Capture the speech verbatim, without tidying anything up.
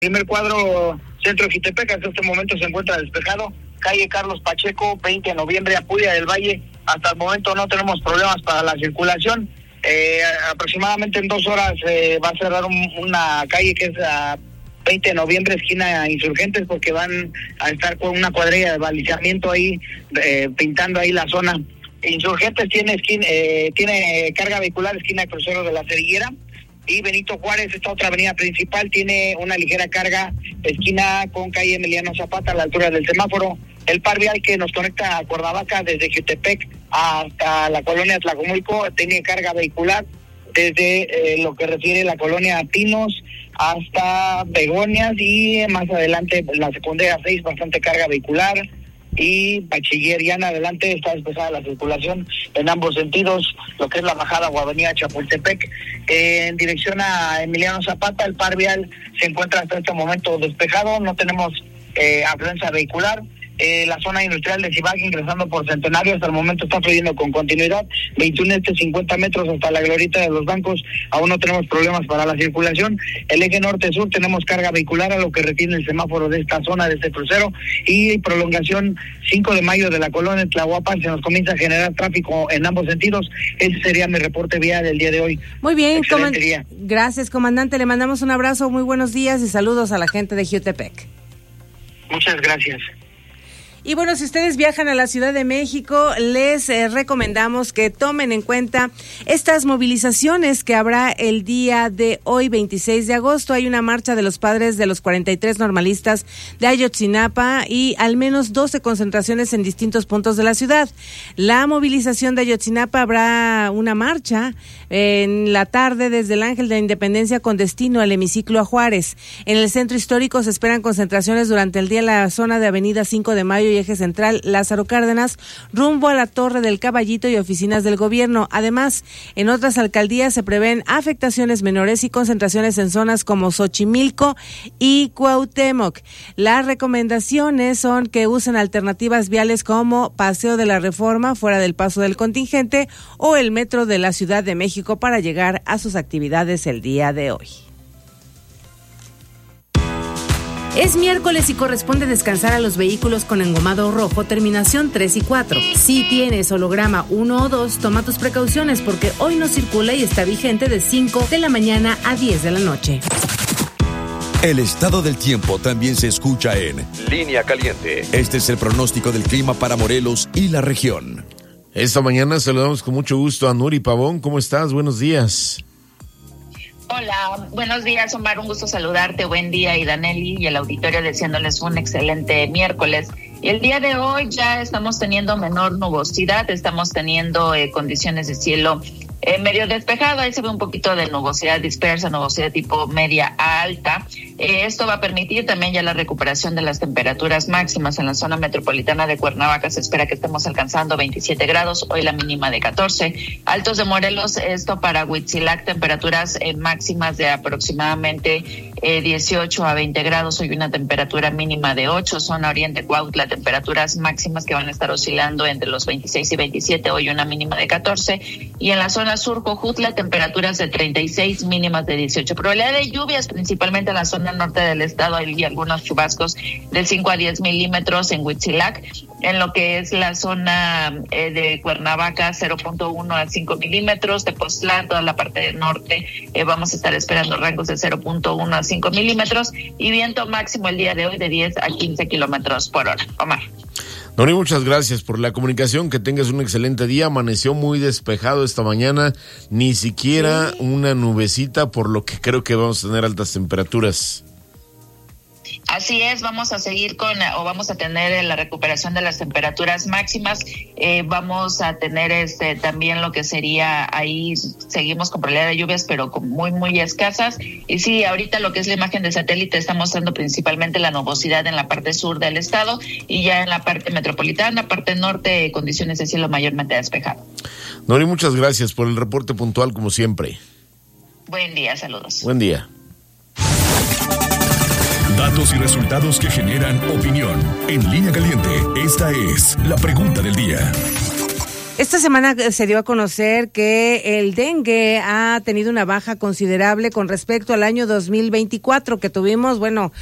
Primer cuadro, centro de Jutepec, hasta este momento se encuentra despejado. Calle Carlos Pacheco, veinte de noviembre, Apulia del Valle. Hasta el momento no tenemos problemas para la circulación. Eh, aproximadamente en dos horas eh, va a cerrar un, una calle que es a veinte de noviembre, esquina Insurgentes, porque van a estar con una cuadrilla de balizamiento ahí, eh, pintando ahí la zona. Insurgentes tiene esquina, eh, tiene carga vehicular, esquina de Crucero de la Cerillera. Y Benito Juárez, esta otra avenida principal, tiene una ligera carga, esquina con calle Emiliano Zapata, a la altura del semáforo. El par vial que nos conecta a Cuernavaca desde Jutepec hasta la colonia Tlacomulco tiene carga vehicular desde eh, lo que refiere la colonia Pinos hasta Begonias, y más adelante la secundaria seis, bastante carga vehicular, y Bachiller. Ya en adelante está despejada la circulación en ambos sentidos, lo que es la bajada o avenida Chapultepec, eh, en dirección a Emiliano Zapata. El par vial se encuentra hasta este momento despejado, no tenemos eh, afluencia vehicular. Eh, la zona industrial de Cibac, ingresando por Centenario, hasta el momento está fluyendo con continuidad, veintiuno este cincuenta metros hasta la glorieta de los bancos, aún no tenemos problemas para la circulación. El eje norte-sur tenemos carga vehicular a lo que retiene el semáforo de esta zona, de este crucero, y prolongación cinco de mayo de la colonia Tlahuapan, se nos comienza a generar tráfico en ambos sentidos. Ese sería mi reporte vial del día de hoy. Muy bien, comand- día. Gracias, comandante, le mandamos un abrazo, muy buenos días y saludos a la gente de Jutepec. Muchas gracias. Y bueno, si ustedes viajan a la Ciudad de México, les eh, recomendamos que tomen en cuenta estas movilizaciones que habrá el día de hoy, veintiséis de agosto. Hay una marcha de los padres de los cuarenta y tres normalistas de Ayotzinapa y al menos doce concentraciones en distintos puntos de la ciudad. La movilización de Ayotzinapa, habrá una marcha en la tarde desde el Ángel de la Independencia con destino al hemiciclo a Juárez. En el centro histórico se esperan concentraciones durante el día en la zona de Avenida cinco de mayo y Eje Central Lázaro Cárdenas, rumbo a la Torre del Caballito y oficinas del gobierno. Además, en otras alcaldías se prevén afectaciones menores y concentraciones en zonas como Xochimilco y Cuauhtémoc. Las recomendaciones son que usen alternativas viales como Paseo de la Reforma, fuera del paso del contingente, o el metro de la Ciudad de México para llegar a sus actividades el día de hoy. Es miércoles y corresponde descansar a los vehículos con engomado rojo, terminación tres y cuatro. Si tienes holograma uno o dos, toma tus precauciones porque hoy no circula y está vigente de cinco de la mañana a diez de la noche. El estado del tiempo también se escucha en Línea Caliente. Este es el pronóstico del clima para Morelos y la región. Esta mañana saludamos con mucho gusto a Nuri Pavón. ¿Cómo estás? Buenos días. Hola, buenos días, Omar, un gusto saludarte, buen día, y Danelli y el auditorio deseándoles un excelente miércoles. Y el día de hoy ya estamos teniendo menor nubosidad, estamos teniendo eh, condiciones de cielo eh, medio despejado, ahí se ve un poquito de nubosidad dispersa, nubosidad tipo media a alta. Eh, esto va a permitir también ya la recuperación de las temperaturas máximas en la zona metropolitana de Cuernavaca. Se espera que estemos alcanzando veintisiete grados, hoy la mínima de catorce. Altos de Morelos, esto para Huitzilac, temperaturas eh, máximas de aproximadamente eh, dieciocho a veinte grados, hoy una temperatura mínima de ocho. Zona Oriente Cuautla, temperaturas máximas que van a estar oscilando entre los veintiséis y veintisiete, hoy una mínima de catorce. Y en la zona sur Jojutla, temperaturas de treinta y seis, mínimas de dieciocho. Probabilidad de lluvias principalmente en la zona norte del estado, hay algunos chubascos de cinco a diez milímetros en Huitzilac. En lo que es la zona eh, de Cuernavaca, cero punto uno a cinco milímetros. Tepoztlán, toda la parte del norte, eh, vamos a estar esperando rangos de cero punto uno a cinco milímetros. Y viento máximo el día de hoy de diez a quince kilómetros por hora. Omar. Nori, muchas gracias por la comunicación, que tengas un excelente día. Amaneció muy despejado esta mañana, ni siquiera sí. una nubecita, por lo que creo que vamos a tener altas temperaturas. Así es, vamos a seguir con, o vamos a tener la recuperación de las temperaturas máximas, eh, vamos a tener este también lo que sería, ahí seguimos con probabilidad de lluvias, pero con muy, muy escasas. Y sí, ahorita lo que es la imagen de satélite está mostrando principalmente la nubosidad en la parte sur del estado, y ya en la parte metropolitana, parte norte, condiciones de cielo mayormente despejado. Nori, muchas gracias por el reporte puntual, como siempre. Buen día, saludos. Buen día. Datos y resultados que generan opinión. En Línea Caliente, esta es la pregunta del día. Esta semana se dio a conocer que el dengue ha tenido una baja considerable con respecto al año dos mil veinticuatro, que tuvimos, bueno,